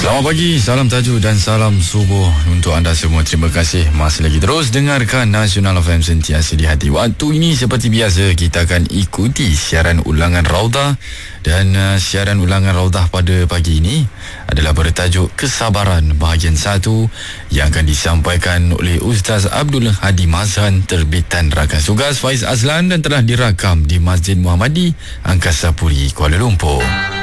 Selamat pagi, salam tajuk dan salam subuh untuk anda semua. Terima kasih masih lagi terus dengarkan Nasional FM sentiasa di hati. Waktu ini seperti biasa kita akan ikuti siaran ulangan Raudah. Dan siaran ulangan Raudah pada pagi ini adalah bertajuk Kesabaran bahagian 1 yang akan disampaikan oleh Ustaz Abdul Hadi Mazhan, terbitan Rakan Sugas Faiz Azlan dan telah dirakam di Masjid Muhammadi Angkasa Puri, Kuala Lumpur.